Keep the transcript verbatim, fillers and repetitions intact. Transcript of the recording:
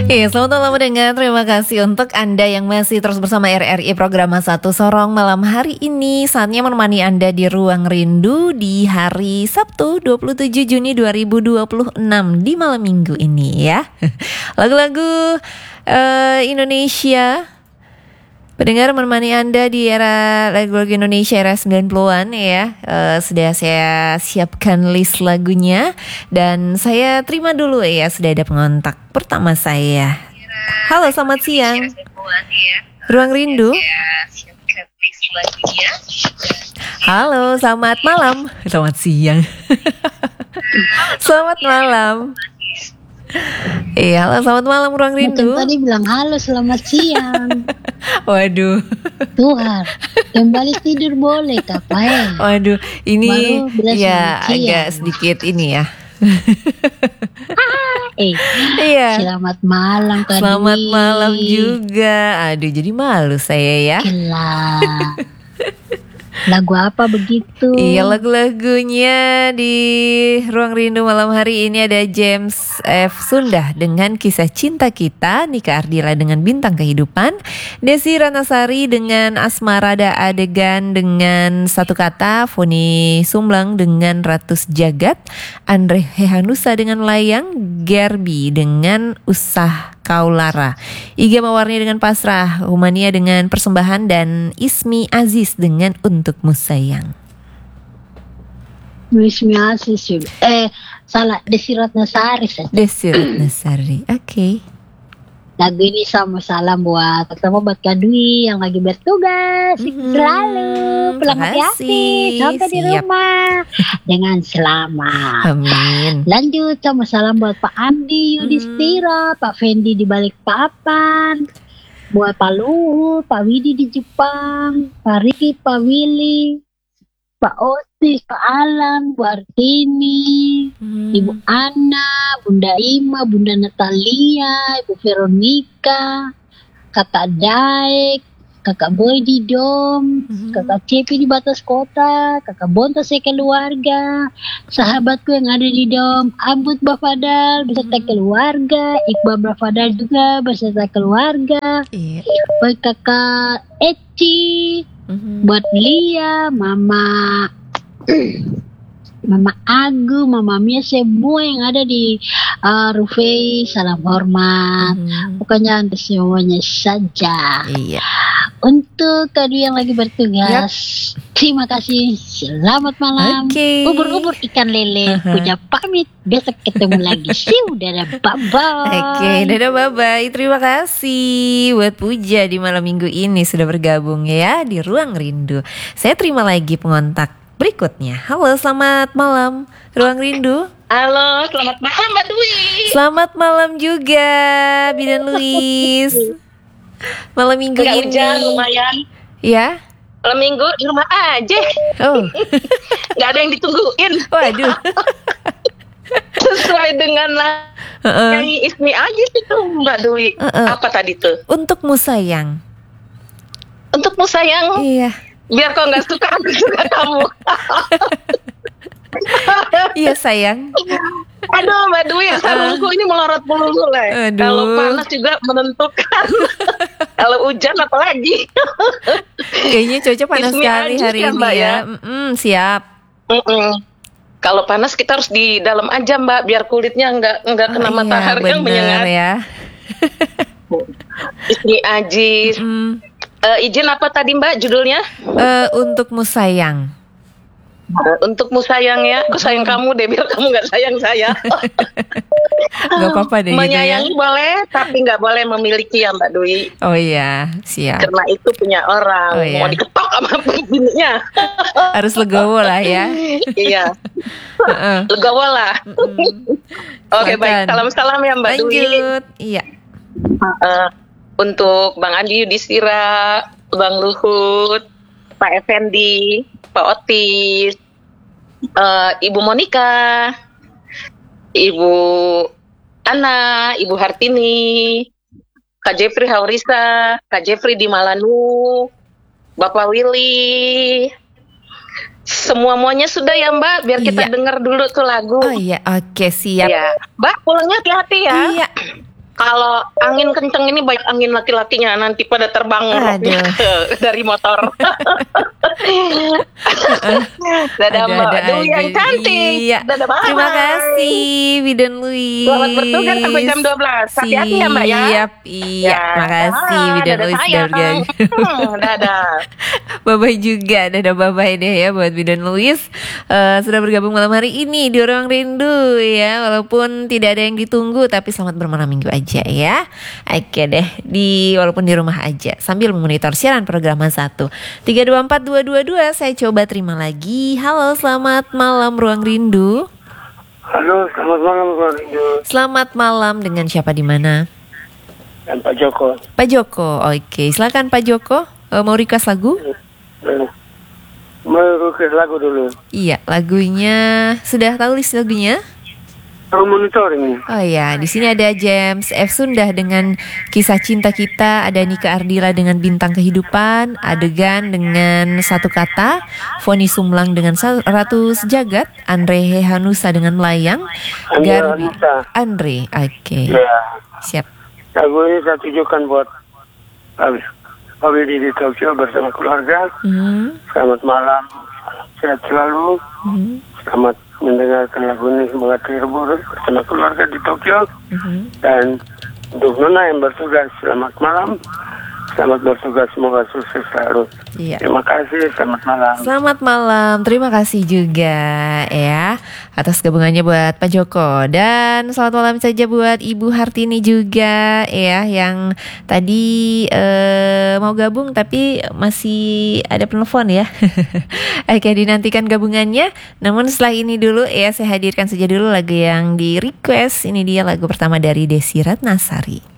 Iya, selamat malam mendengar. Terima kasih untuk Anda yang masih terus bersama R R I Program satu Sorong malam hari ini. Saatnya menemani Anda di Ruang Rindu di hari Sabtu dua puluh tujuh Juni dua ribu dua puluh enam di malam minggu ini ya. Lagu-lagu uh, Indonesia pendengar menemani Anda di era lagu-lagu Indonesia era sembilan puluhan ya. uh, Sudah saya siapkan list lagunya. Dan saya terima dulu ya, sudah ada pengontak pertama saya. Halo, selamat siang Ruang Rindu. Halo, selamat malam. Selamat siang. Selamat malam. Iya, halo, selamat malam Ruang Rindu. Mungkin tadi bilang halo, selamat siang. Waduh. Tuhan, kembali tidur boleh apa ya? Waduh, ini ya agak siang. sedikit ini ya. Eh, iya. Selamat malam Kak Selamat Dwi. malam juga. Aduh, jadi malu saya ya. Gila. Lagu apa begitu? Iya, lagu-lagunya di Ruang Rindu malam hari ini ada James F. Sunda dengan Kisah Cinta Kita, Nika Ardila dengan Bintang Kehidupan, Desi Ranasari dengan Asmarada Adegan dengan Satu Kata, Foni Sumblang dengan Ratus Jagat, Andre Hehanusa dengan Layang, Gerbi dengan Usah Kaulara, Iga Mawarni dengan Pasrah, Humania dengan Persembahan, dan Ismi Aziz dengan Untukmu Sayang. Ismi Aziz. Eh, salah, Desi Ratnasari. Desi Ratnasari, oke. Okay. Lagu ini sama salam buat terutama buat Kak Dwi yang lagi bertugas mm-hmm. selalu pulang hati-hati sampai di rumah dengan selamat. Amin. Lanjut sama salam buat Pak Andi Yudhistira, mm. Pak Fendi di Balikpapan, buat Pak Luhut, Pak Widi di Jepang, Pak Riki, Pak Willy, Pak Otis, Pak Alan, Bu Artini, hmm. Ibu Ana, Bunda Ima, Bunda Natalia, Ibu Veronica, Kakak Daek, Kakak Boy di Dom, hmm. Kakak Cepi di Batas Kota, Kakak Bonta sekeluarga, sahabatku yang ada di Dom, Abud Bafadal beserta hmm. keluarga, Iqbal Bafadal juga beserta keluarga, yeah. Baik Kakak Eci, mm-hmm. buat Lia, Mama Mama Agu, Mama Mia, semua yang ada di uh, Rufai, salam hormat. Mm-hmm. Pokoknya untuk semuanya saja. Iya. Untuk Kadu yang lagi bertugas, yep. Terima kasih. Selamat malam. Okay. Ubur-ubur ikan lele. Uh-huh. Puja pamit. Besok ketemu lagi. Siu, dadah, bye-bye. Oke, okay, dadah, bye-bye. Terima kasih buat Puja di malam minggu ini sudah bergabung ya di Ruang Rindu. Saya terima lagi pengontak berikutnya. Halo, selamat malam Ruang Rindu. Halo, selamat malam Mbak Dwi. Selamat malam juga Bidan Luis. Malam minggu Nggak ini hujan, lumayan. Ya. Malam minggu di rumah aja. Oh. Gak ada yang ditungguin. Waduh. Sesuai dengan lah uh-uh. yang Ismi Aziz itu Mbak Dwi. Uh-uh. Apa tadi tuh? Untukmu Sayang. Untukmu Sayang. Iya. Biar kau gak suka, aku suka kamu. Iya sayang. Aduh Mbak Dwi, sarungku ini melorot melulu lah. Kalau panas juga menentukan. Kalau hujan apalagi. Kayaknya cocok panas Ismi sekali hari ya, ini Mbak, ya. Mm-mm, siap. Mm-mm. Kalau panas kita harus di dalam aja Mbak, biar kulitnya nggak nggak kena oh, matahari iya, yang menyengat. Ya. Ismi Aziz. Mm. Uh, izin apa tadi Mbak judulnya? Uh, Untukmu Sayang. Untukmu sayang ya, aku sayang kamu deh biar kamu nggak sayang saya. Gak apa-apa deh. Menyayangi gitu ya? Boleh, tapi nggak boleh memiliki ya Mbak Dwi. Oh iya, siap. Karena itu punya orang, oh, iya. Mau diketok sama bininya. Harus legowo lah ya. Iya, uh-uh. legowo lah. Oke okay, baik, salam-salam ya Mbak Lanjut. Dwi. Lanjut, iya. Uh, untuk Bang Andi Yudhistira, Bang Luhut, Pak Effendi, Pak Otis, uh, Ibu Monika, Ibu Ana, Ibu Hartini, Kak Jeffrey Haurisa, Kak Jeffrey di Malanu, Bapak Willy, semuanya sudah ya Mbak, biar kita iya. dengar dulu tuh lagu. Oh iya, oke siap. Ya. Mbak pulangnya hati-hati ya. Iya. kalau angin kenceng ini banyak angin laki-lakinya nanti pada terbang dari motor. Dadah Mbak Dwi yang cantik. Iya. Dadah, bye. Terima kasih Bidan Louis. Selamat bertugas sampai jam dua belas. Hati-hati ya Mbak ya. Siap, iya. Ya, makasih Bidan Louis sudah bergabung. Hmm, dadah. Bye-bye juga. Dadah bye-bye deh ya buat Bidan Louis uh, sudah bergabung malam hari ini di Ruang Rindu ya. Walaupun tidak ada yang ditunggu tapi selamat bermalam minggu aja ya. Oke deh, di walaupun di rumah aja sambil memonitor siaran program satu. Tiga dua empat dua dua dua saya coba terima lagi. Halo, selamat malam Ruang Rindu. Halo, selamat malam Ruang Rindu. Selamat malam, dengan siapa di mana? Dan Pak Joko. Pak Joko, oke. Silakan Pak Joko, uh, mau request lagu? Uh, mau request lagu dulu. Iya, lagunya sudah tahu list lagunya? Monitoring. Oh ya, di sini ada James F. Sundah dengan Kisah Cinta Kita, ada Nika Ardila dengan Bintang Kehidupan, Adegan dengan Satu Kata, Foni Sumlang dengan Ratu Sejagat, Andre Hehanusa dengan Melayang, Garbi Andre, oke, okay. Ya. Siap. Lagu ini saya tujukan buat Pak Widi di Tokyo bersama keluarga. Mm-hmm. Selamat malam, sehat selalu. Mm-hmm. Selamat mendengarkan lagu ini, semoga terhibur bersama keluarga di Tokyo. Mm-hmm. Dan untuk Nona yang bertugas, selamat malam, selamat bertugas, semoga sukses selalu. Iya. Terima kasih, selamat malam. Selamat malam, terima kasih juga ya atas gabungannya buat Pak Joko. Dan selamat malam saja buat Ibu Hartini juga ya, yang tadi eh, mau gabung tapi masih ada penelpon ya. Oke, dinantikan gabungannya. Namun setelah ini dulu ya, saya hadirkan saja dulu lagu yang di request. Ini dia lagu pertama dari Desi Ratnasari.